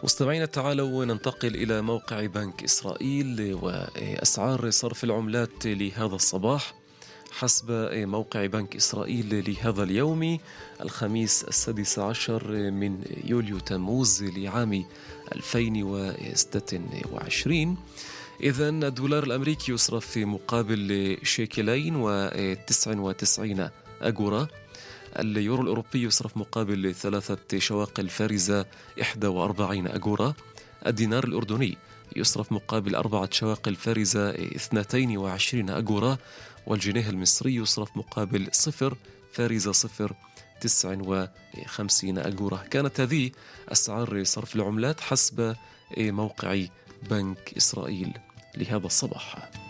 مستمعينا، تعالوا ننتقل إلى موقع بنك إسرائيل وأسعار صرف العملات لهذا الصباح حسب موقع بنك إسرائيل لهذا اليوم الخميس 16 من يوليو تموز لعام 2026. إذن الدولار الأمريكي يصرف في مقابل شيكلين و99 أجورا. اليورو الأوروبي يصرف مقابل 3 شواقل فارزة 41 أجورا. الدينار الأردني يصرف مقابل 4 شواقل فارزة 22 أجورا. والجنيه المصري يصرف مقابل 0 فارزة 59 أجورا. كانت هذه أسعار صرف العملات حسب موقع بنك إسرائيل لهذا الصباح.